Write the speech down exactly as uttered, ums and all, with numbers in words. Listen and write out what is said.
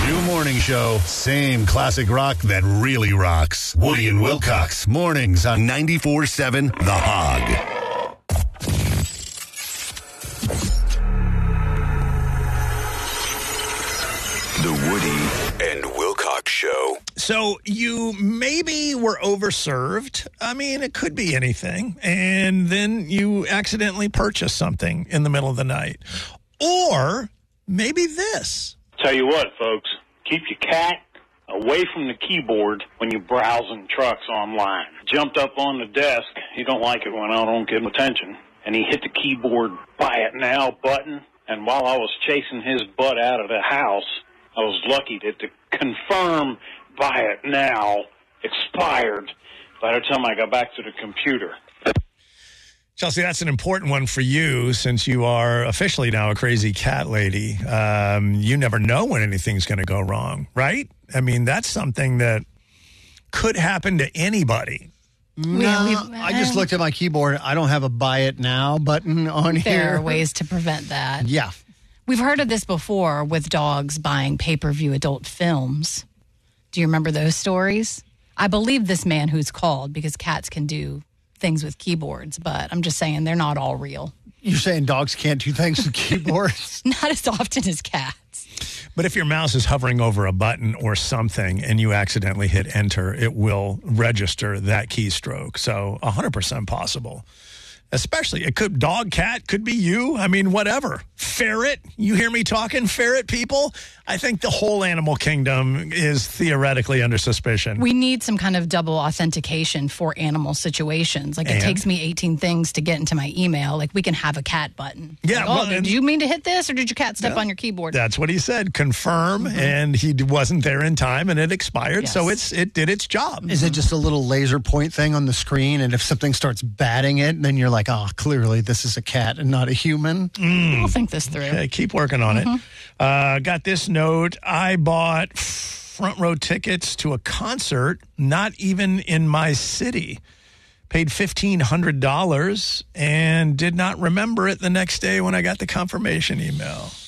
New morning show, same classic rock that really rocks. Woody and Wilcox, mornings on ninety-four seven The Hog. The Woody and Wilcox Show. So you maybe were overserved. I mean, it could be anything. And then you accidentally purchased something in the middle of the night. Or maybe this. Tell you what, folks, keep your cat away from the keyboard when you're browsing trucks online. Jumped up on the desk. He don't like it when I don't give him attention. And he hit the keyboard buy it now button. And while I was chasing his butt out of the house, I was lucky that the confirm buy it now expired by the time I got back to the computer. Chelsea, that's an important one for you since you are officially now a crazy cat lady. Um, you never know when anything's going to go wrong, right? I mean, that's something that could happen to anybody. No, we, I just looked at my keyboard. I don't have a buy it now button on there here. There are ways to prevent that. Yeah. We've heard of this before with dogs buying pay-per-view adult films. Do you remember those stories? I believe this man who's called because cats can do things with keyboards, but I'm just saying they're not all real. You're saying dogs can't do things with keyboards? Not as often as cats. But if your mouse is hovering over a button or something and you accidentally hit enter, it will register that keystroke. So one hundred percent possible. Especially, it could dog, cat, could be you. I mean, whatever. Ferret, you hear me talking, ferret people? I think the whole animal kingdom is theoretically under suspicion. We need some kind of double authentication for animal situations. Like, And? it takes me eighteen things to get into my email. Like, we can have a cat button. Yeah, Like, well, oh, did and- you mean to hit this, or did your cat step Yeah. on your keyboard? That's what he said. Confirm, Mm-hmm. and he d- wasn't there in time, and it expired, Yes. so it's it did its job. Is it just a little laser point thing on the screen, and if something starts batting it, then you're like, oh, clearly this is a cat and not a human? We'll think this through. Okay, keep working on Mm-hmm. it. Uh, got this note. I bought front row tickets to a concert, not even in my city. Paid fifteen hundred dollars and did not remember it the next day when I got the confirmation email.